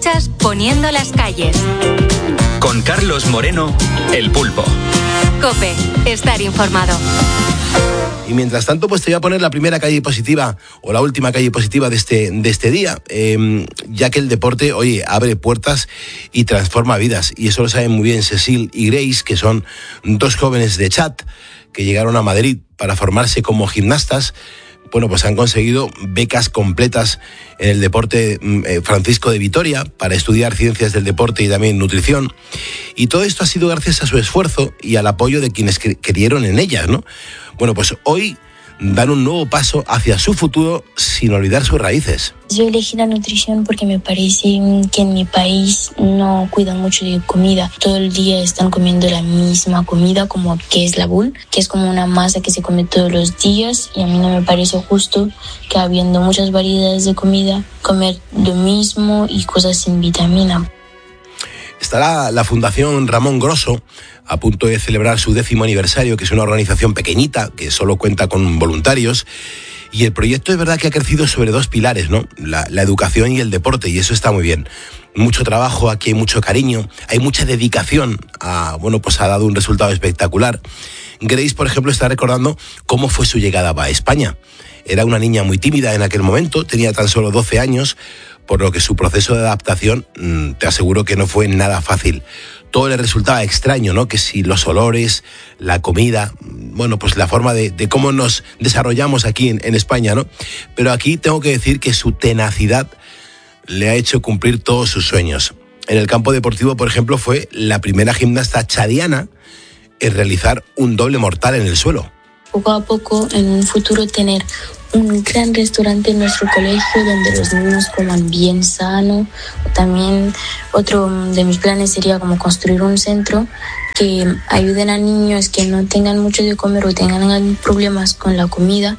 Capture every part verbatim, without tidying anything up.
Escuchas Poniendo las calles. Con Carlos Moreno, El Pulpo. COPE, estar informado. Y mientras tanto, pues te voy a poner la primera calle positiva o la última calle positiva de este, de este día, eh, ya que el deporte, oye, abre puertas y transforma vidas. Y eso lo saben muy bien Cecil y Grace, que son dos jóvenes de Chad que llegaron a Madrid para formarse como gimnastas. Bueno, pues han conseguido becas completas en el deporte eh, Francisco de Vitoria para estudiar ciencias del deporte y también nutrición. Y todo esto ha sido gracias a su esfuerzo y al apoyo de quienes cre- creyeron en ellas, ¿no? Bueno, pues hoy dan un nuevo paso hacia su futuro sin olvidar sus raíces. Yo elegí la nutrición porque me parece que en mi país no cuidan mucho de comida. Todo el día están comiendo la misma comida, como que es la bul, que es como una masa que se come todos los días, y a mí no me parece justo que habiendo muchas variedades de comida, comer lo mismo y cosas sin vitamina. Estará la Fundación Ramón Grosso a punto de celebrar su décimo aniversario, que es una organización pequeñita, que solo cuenta con voluntarios. Y el proyecto es verdad que ha crecido sobre dos pilares, ¿no? La, la educación y el deporte, y eso está muy bien. Mucho trabajo, aquí hay mucho cariño, hay mucha dedicación, a, bueno, pues ha dado un resultado espectacular. Grace, por ejemplo, está recordando cómo fue su llegada a España. Era una niña muy tímida en aquel momento, tenía tan solo doce años, por lo que su proceso de adaptación, te aseguro que no fue nada fácil. Todo le resultaba extraño, ¿no? Que si los olores, la comida, bueno, pues la forma de, de cómo nos desarrollamos aquí en, en España, ¿no? Pero aquí tengo que decir que su tenacidad le ha hecho cumplir todos sus sueños. En el campo deportivo, por ejemplo, fue la primera gimnasta chadiana en realizar un doble mortal en el suelo. Poco a poco, en un futuro, tener un gran restaurante en nuestro colegio donde los niños coman bien sano. También otro de mis planes sería como construir un centro que ayuden a niños que no tengan mucho de comer o tengan problemas con la comida.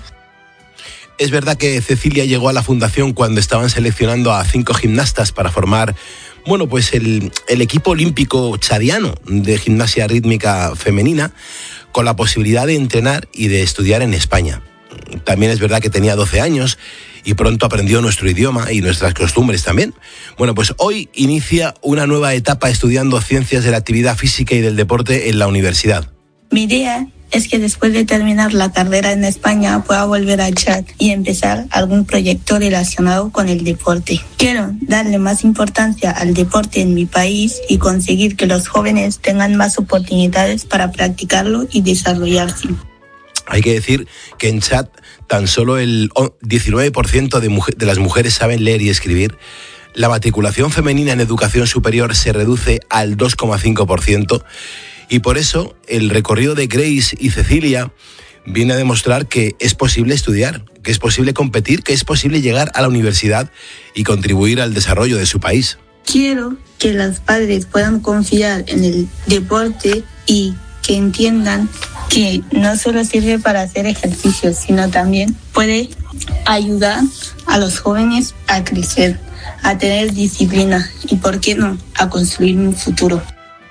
Es verdad que Cecilia llegó a la fundación cuando estaban seleccionando a cinco gimnastas para formar, bueno, pues el, el equipo olímpico chadiano de gimnasia rítmica femenina, con la posibilidad de entrenar y de estudiar en España. También es verdad que tenía doce años y pronto aprendió nuestro idioma y nuestras costumbres también. Bueno, pues hoy inicia una nueva etapa estudiando ciencias de la actividad física y del deporte en la universidad. Mi idea es que después de terminar la carrera en España pueda volver a Chad y empezar algún proyecto relacionado con el deporte. Quiero darle más importancia al deporte en mi país y conseguir que los jóvenes tengan más oportunidades para practicarlo y desarrollarse. Hay que decir que en Chad tan solo el diecinueve por ciento de, mujer, de las mujeres saben leer y escribir. La matriculación femenina en educación superior se reduce al dos coma cinco por ciento. Y por eso el recorrido de Grace y Cecilia viene a demostrar que es posible estudiar, que es posible competir, que es posible llegar a la universidad y contribuir al desarrollo de su país. Quiero que los padres puedan confiar en el deporte y que entiendan que no solo sirve para hacer ejercicios, sino también puede ayudar a los jóvenes a crecer, a tener disciplina y, ¿por qué no?, a construir un futuro.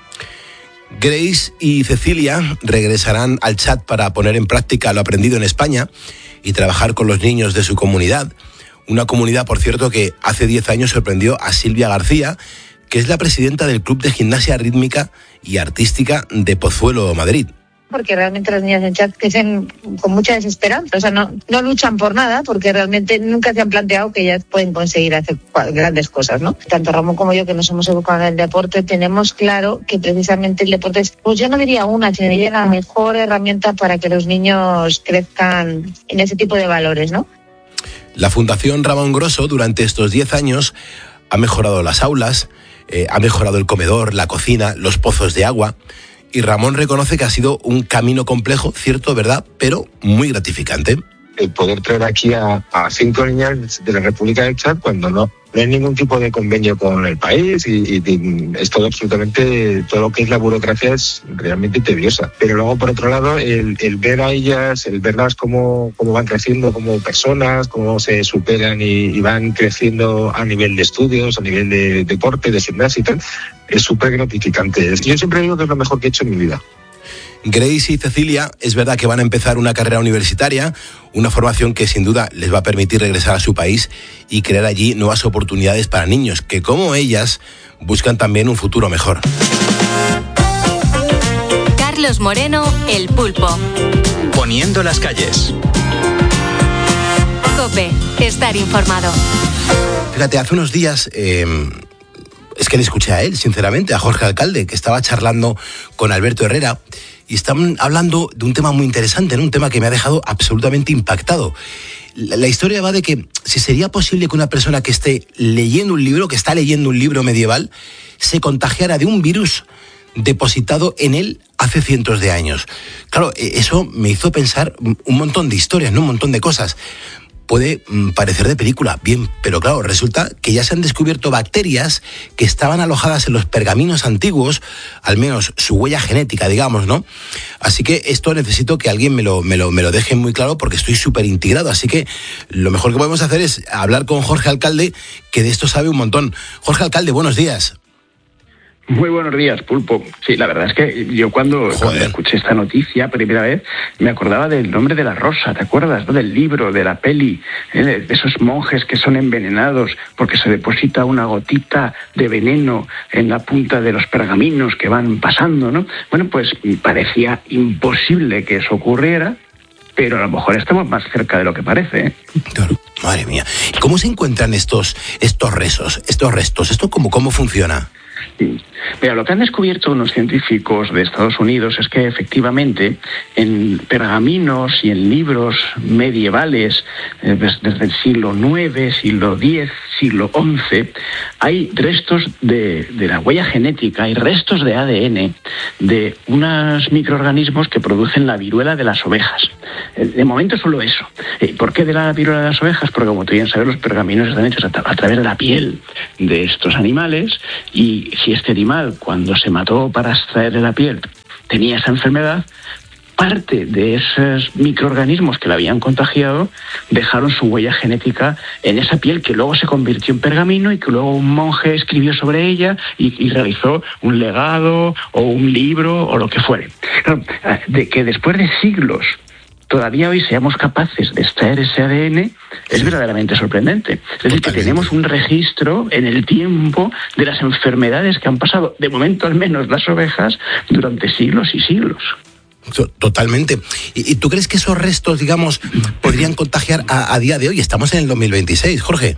Grace y Cecilia regresarán al Chad para poner en práctica lo aprendido en España y trabajar con los niños de su comunidad. Una comunidad, por cierto, que hace diez años sorprendió a Silvia García, que es la presidenta del Club de Gimnasia Rítmica y Artística de Pozuelo, Madrid. Porque realmente las niñas en Chad crecen con mucha desesperanza, o sea, no, no luchan por nada porque realmente nunca se han planteado que ellas pueden conseguir hacer grandes cosas, ¿no? Tanto Ramón como yo, que nos hemos educado en el deporte, tenemos claro que precisamente el deporte es, pues yo no diría una, sino diría la mejor herramienta para que los niños crezcan en ese tipo de valores, ¿no? La Fundación Ramón Grosso durante estos diez años ha mejorado las aulas, eh, ha mejorado el comedor, la cocina, los pozos de agua. Y Ramón reconoce que ha sido un camino complejo, cierto, verdad, pero muy gratificante. El poder traer aquí a, a cinco niñas de la República de Chad cuando no, no hay ningún tipo de convenio con el país y, y, y es todo absolutamente, todo lo que es la burocracia es realmente tediosa. Pero luego, por otro lado, el, el ver a ellas, el verlas cómo, cómo van creciendo como personas, cómo se superan y, y van creciendo a nivel de estudios, a nivel de deporte, de gimnasia y tal, es súper gratificante. Yo siempre digo que es lo mejor que he hecho en mi vida. Grace y Cecilia es verdad que van a empezar una carrera universitaria, una formación que sin duda les va a permitir regresar a su país y crear allí nuevas oportunidades para niños que, como ellas, buscan también un futuro mejor. Carlos Moreno, El Pulpo. Poniendo las calles. COPE, estar informado. Fíjate, hace unos días... Eh, es que le escuché a él, sinceramente, a Jorge Alcalde, que estaba charlando con Alberto Herrera y estaban hablando de un tema muy interesante, ¿no? Un tema que me ha dejado absolutamente impactado. La, la historia va de que si sería posible que una persona que esté leyendo un libro, que está leyendo un libro medieval, se contagiara de un virus depositado en él hace cientos de años. Claro, eso me hizo pensar un montón de historias, ¿no? Un montón de cosas. Puede mm, parecer de película, bien, pero claro, resulta que ya se han descubierto bacterias que estaban alojadas en los pergaminos antiguos, al menos su huella genética, digamos, ¿no? Así que esto necesito que alguien me lo, me lo, me lo deje muy claro porque estoy súper integrado. Así que lo mejor que podemos hacer es hablar con Jorge Alcalde, que de esto sabe un montón. Jorge Alcalde, buenos días. Muy buenos días, Pulpo. Sí, la verdad es que yo cuando, cuando escuché esta noticia primera vez me acordaba del nombre de la rosa, ¿te acuerdas? ¿No? Del libro, de la peli, ¿eh? De esos monjes que son envenenados porque se deposita una gotita de veneno en la punta de los pergaminos que van pasando, ¿no? Bueno, pues parecía imposible que eso ocurriera, pero a lo mejor estamos más cerca de lo que parece, ¿eh? Claro. Madre mía. ¿Cómo se encuentran estos, estos restos? Estos restos? ¿Esto cómo, cómo funciona? Sí. Mira, lo que han descubierto unos científicos de Estados Unidos es que efectivamente en pergaminos y en libros medievales eh, desde el siglo nueve, siglo diez, siglo once, hay restos de, de la huella genética, hay restos de A D N de unos microorganismos que producen la viruela de las ovejas. De momento solo eso. ¿Por qué de la viruela de las ovejas? Porque como tú bien sabes, los pergaminos están hechos a, a través de la piel de estos animales, y si este animal, cuando se mató para extraerle la piel, tenía esa enfermedad, parte de esos microorganismos que la habían contagiado dejaron su huella genética en esa piel, que luego se convirtió en pergamino y que luego un monje escribió sobre ella y, y realizó un legado o un libro o lo que fuere. De que después de siglos todavía hoy seamos capaces de extraer ese A D N es verdaderamente sorprendente. Es decir, que tenemos un registro en el tiempo de las enfermedades que han pasado, de momento al menos las ovejas, durante siglos y siglos. Totalmente. ¿Y, y tú crees que esos restos, digamos, podrían contagiar a, a día de hoy? Estamos en el dos mil veintiséis, Jorge.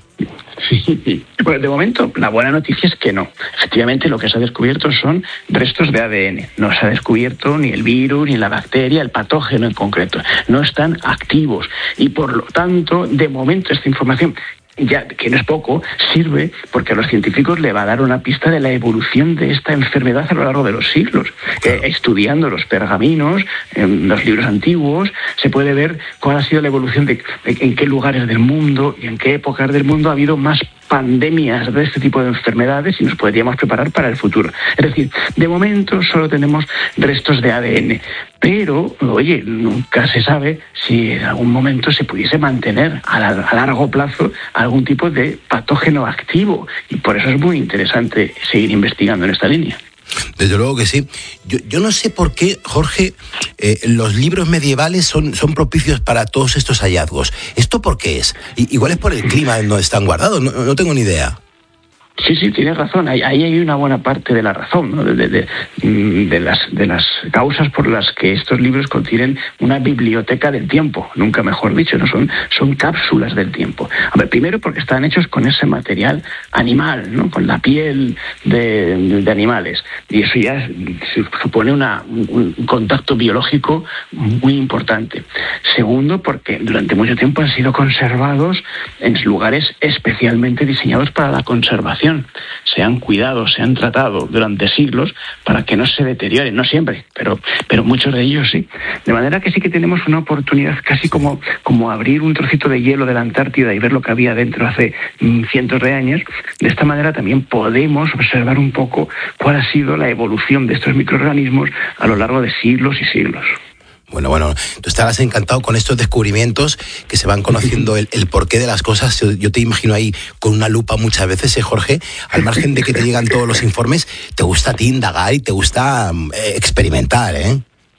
Sí, pues de momento la buena noticia es que no. Efectivamente, lo que se ha descubierto son restos de A D N. No se ha descubierto ni el virus, ni la bacteria, el patógeno en concreto. No están activos y por lo tanto, de momento esta información, ya que no es poco, sirve porque a los científicos le va a dar una pista de la evolución de esta enfermedad a lo largo de los siglos. Eh, estudiando los pergaminos, en los libros antiguos, se puede ver cuál ha sido la evolución de, de en qué lugares del mundo y en qué épocas del mundo ha habido más pandemias de este tipo de enfermedades y nos podríamos preparar para el futuro. Es decir, de momento solo tenemos restos de A D N, pero, oye, nunca se sabe si en algún momento se pudiese mantener a, la, a largo plazo algún tipo de patógeno activo, y por eso es muy interesante seguir investigando en esta línea. Desde luego que sí. Yo, yo no sé por qué, Jorge, eh, los libros medievales son, son propicios para todos estos hallazgos. ¿Esto por qué es? I, igual es por el clima en donde están guardados, no, no tengo ni idea. Sí, sí, tienes razón. Ahí, ahí hay una buena parte de la razón, ¿no? de, de, de, de, las, de las causas por las que estos libros contienen una biblioteca del tiempo, nunca mejor dicho, no son, son cápsulas del tiempo. A ver, primero porque están hechos con ese material animal, ¿no? Con la piel de, de, de animales, y eso ya supone una, un contacto biológico muy importante. Segundo, porque durante mucho tiempo han sido conservados en lugares especialmente diseñados para la conservación. Se han cuidado, se han tratado durante siglos para que no se deterioren, no siempre, pero, pero muchos de ellos sí. De manera que sí que tenemos una oportunidad casi como, como abrir un trocito de hielo de la Antártida y ver lo que había dentro hace mm, cientos de años. De esta manera también podemos observar un poco cuál ha sido la evolución de estos microorganismos a lo largo de siglos y siglos. Bueno, bueno, tú estarás encantado con estos descubrimientos que se van conociendo el, el porqué de las cosas. Yo te imagino ahí con una lupa muchas veces, ¿eh, Jorge? Al margen de que te llegan todos los informes, te gusta a ti indagar y te gusta eh, experimentar, ¿eh?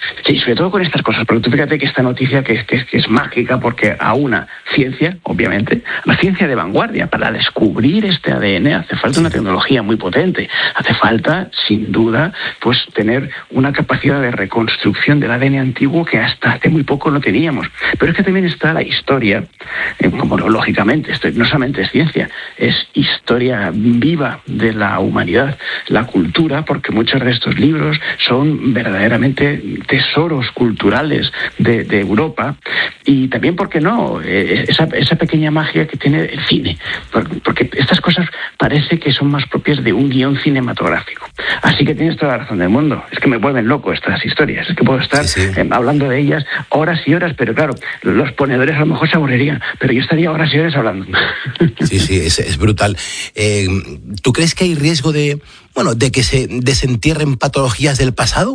Sí, sobre todo con estas cosas, porque tú fíjate que esta noticia que, que, que es mágica, porque a una ciencia, obviamente, la ciencia de vanguardia, para descubrir este A D N hace falta una tecnología muy potente, hace falta, sin duda, pues tener una capacidad de reconstrucción del A D N antiguo que hasta hace muy poco no teníamos. Pero es que también está la historia, eh, como no, lógicamente, esto no solamente es ciencia, es historia viva de la humanidad, la cultura, porque muchos de estos libros son verdaderamente tesoros culturales de, de Europa, y también, ¿por qué no?, eh, esa, esa pequeña magia que tiene el cine, porque estas cosas parece que son más propias de un guión cinematográfico. Así que tienes toda la razón del mundo, es que me vuelven loco estas historias, es que puedo estar sí, sí. Eh, hablando de ellas horas y horas, pero claro, los ponedores a lo mejor se aburrirían, pero yo estaría horas y horas hablando. Sí, sí, es, es brutal. Eh, ¿Tú crees que hay riesgo de, bueno, de que se desentierren patologías del pasado?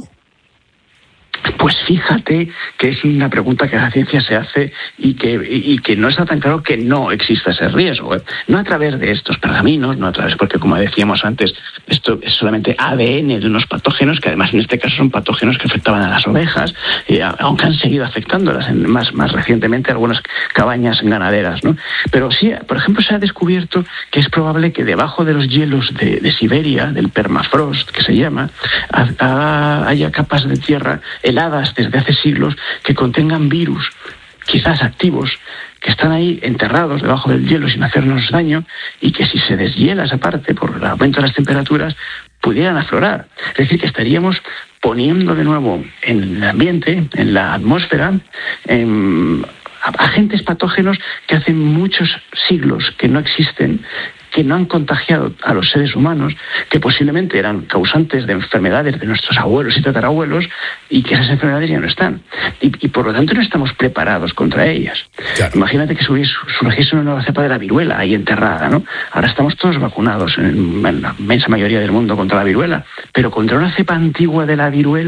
Pues fíjate que es una pregunta que la ciencia se hace y que, y que no está tan claro que no exista ese riesgo, ¿eh? No a través de estos pergaminos, no a través, porque como decíamos antes, esto es solamente A D N de unos patógenos, que además en este caso son patógenos que afectaban a las ovejas, eh, aunque han seguido afectándolas en, más, más recientemente algunas cabañas ganaderas, ¿no? Pero sí, por ejemplo, se ha descubierto que es probable que debajo de los hielos de, de Siberia, del permafrost, que se llama, a, a, haya capas de tierra heladas desde hace siglos que contengan virus, quizás activos, que están ahí enterrados debajo del hielo sin hacernos daño, y que si se deshiela esa parte por el aumento de las temperaturas pudieran aflorar. Es decir, que estaríamos poniendo de nuevo en el ambiente, en la atmósfera, en agentes patógenos que hace muchos siglos que no existen, que no han contagiado a los seres humanos, que posiblemente eran causantes de enfermedades de nuestros abuelos y tatarabuelos, y que esas enfermedades ya no están. Y, y por lo tanto no estamos preparados contra ellas. Claro. Imagínate que surgiese una nueva cepa de la viruela ahí enterrada, ¿no? Ahora estamos todos vacunados en, en la inmensa mayoría del mundo contra la viruela, pero contra una cepa antigua de la viruela